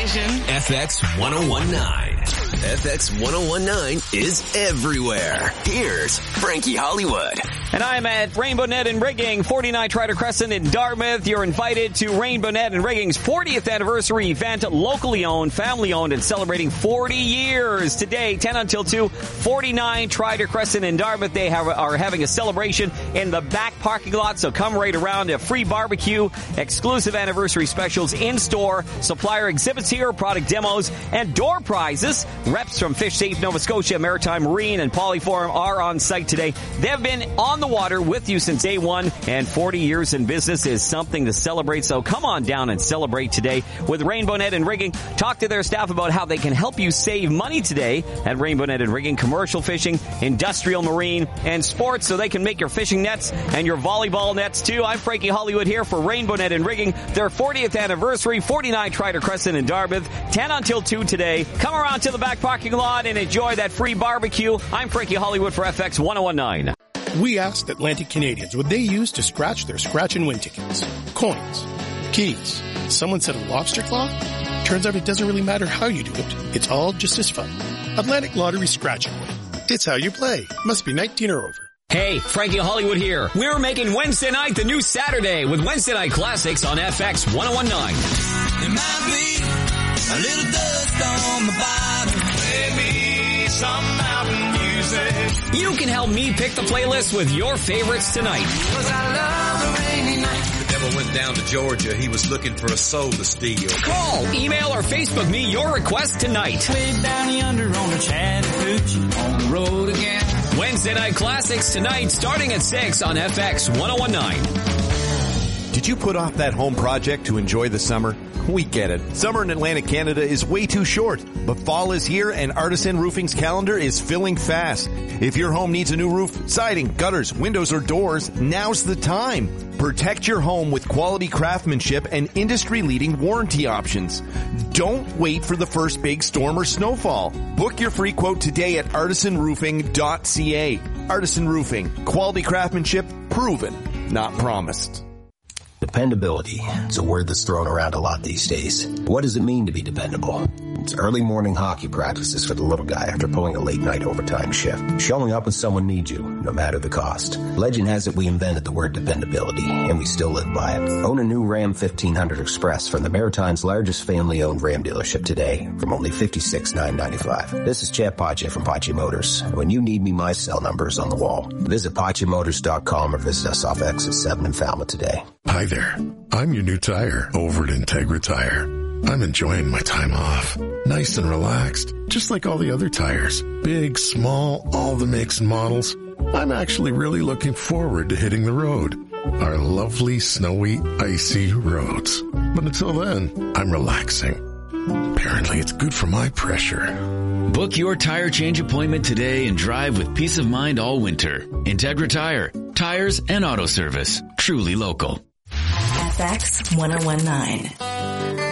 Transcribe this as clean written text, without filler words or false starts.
station. FX 1019. FX 1019 is everywhere. Here's Frankie Hollywood. And I'm at Rainbow Net and Rigging, 49 Trider Crescent in Dartmouth. You're invited to Rainbow Net and Rigging's 40th anniversary event, locally owned, family owned, and celebrating 40 years. Today, 10 until 2, 49 Trider Crescent in Dartmouth. They are having a celebration in the back parking lot, so come right around. A free barbecue, exclusive anniversary specials in-store, supplier exhibits here, product demos, and door prizes. Reps from Fish Safe, Nova Scotia, Maritime Marine, and Polyforum are on site today. They've been on the water with you since day one, and 40 years in business is something to celebrate. So come on down and celebrate today with Rainbow Net and Rigging. Talk to their staff about how they can help you save money today at Rainbow Net and Rigging. Commercial fishing, industrial marine, and sports, so they can make your fishing nets and your volleyball nets too. I'm Frankie Hollywood here for Rainbow Net and Rigging. Their 40th anniversary, 49 Trider Crescent in Dartmouth, 10 until 2 today. Come around to the back parking lot and enjoy that free barbecue. I'm Frankie Hollywood for FX 1019. We asked Atlantic Canadians what they use to scratch their scratch and win tickets. Coins. Keys. Someone said a lobster claw? Turns out it doesn't really matter how you do it. It's all just as fun. Atlantic Lottery Scratch and Win. It's how you play. Must be 19 or over. Hey, Frankie Hollywood here. We're making Wednesday night the new Saturday with Wednesday Night Classics on FX 1019. It might be a little dust on the bottom. Maybe some mountain music. You can help me pick the playlist with your favorites tonight. 'Cause I love the rainy night. The devil went down to Georgia. He was looking for a soul to steal. Call, email, or Facebook me your request tonight. Way down yonder on the Chattahoochee, on the road again. Wednesday Night Classics tonight, starting at 6 on FX 1019. Did you put off that home project to enjoy the summer? We get it. Summer in Atlantic Canada is way too short, but fall is here and Artisan Roofing's calendar is filling fast. If your home needs a new roof, siding, gutters, windows, or doors, now's the time. Protect your home with quality craftsmanship and industry-leading warranty options. Don't wait for the first big storm or snowfall. Book your free quote today at artisanroofing.ca. Artisan Roofing. Quality craftsmanship proven, not promised. Dependability. It's a word that's thrown around a lot these days. What does it mean to be dependable? It's early morning hockey practices for the little guy after pulling a late night overtime shift. Showing up when someone needs you, no matter the cost. Legend has it we invented the word dependability, and we still live by it. Own a new Ram 1500 Express from the Maritime's largest family-owned Ram dealership today from only $56,995. This is Chad Pache from Pache Motors. When you need me, my cell number is on the wall. Visit PacheMotors.com or visit us off Exit 7 in Falmouth today. Hi there. I'm your new tire over at Integra Tire. I'm enjoying my time off. Nice and relaxed, just like all the other tires. Big, small, all the makes and models. I'm actually really looking forward to hitting the road. Our lovely, snowy, icy roads. But until then, I'm relaxing. Apparently it's good for my pressure. Book your tire change appointment today and drive with peace of mind all winter. Integra Tire. Tires and auto service. Truly local. FX 1019.